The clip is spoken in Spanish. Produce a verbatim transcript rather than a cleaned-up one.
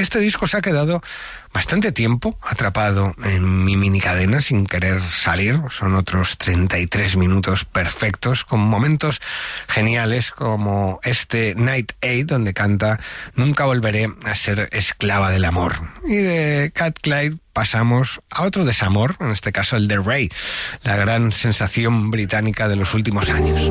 este disco se ha quedado bastante tiempo atrapado en mi minicadena sin querer salir. Son otros treinta y tres minutos perfectos, con momentos geniales como este Night Eight, donde canta "Nunca volveré a ser esclava del amor". Y de Cat Clyde pasamos a otro desamor, en este caso el de Ray, la gran sensación británica de los últimos años.